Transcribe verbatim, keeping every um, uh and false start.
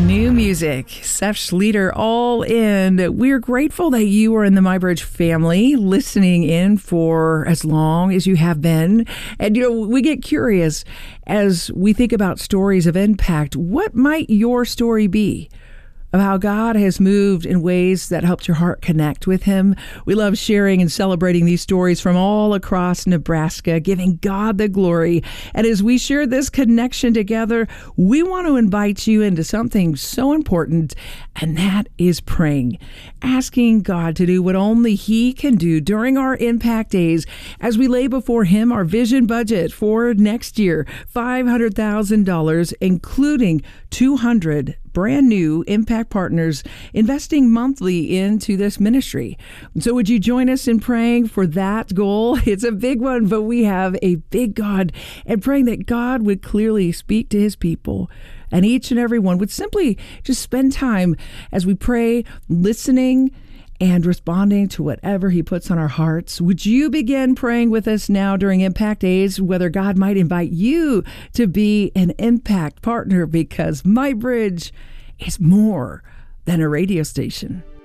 New music, Seth Schleter, All In. We're grateful that you are in the MyBridge family, listening in for as long as you have been. And, you know, we get curious as we think about stories of impact. What might your story be of how God has moved in ways that helped your heart connect with Him? We love sharing and celebrating these stories from all across Nebraska, giving God the glory. And as we share this connection together, we want to invite you into something so important, and that is praying, asking God to do what only He can do during our Impact Days as we lay before Him our vision budget for next year, five hundred thousand dollars, including two hundred brand new Impact partners investing monthly into this ministry. So would you join us in praying for that goal? It's a big one, but we have a big God, and praying that God would clearly speak to His people, and each and every one would simply just spend time as we pray, listening and responding to whatever He puts on our hearts. Would you begin praying with us now during Impact Days, whether God might invite you to be an Impact partner, because MyBridge is more than a radio station.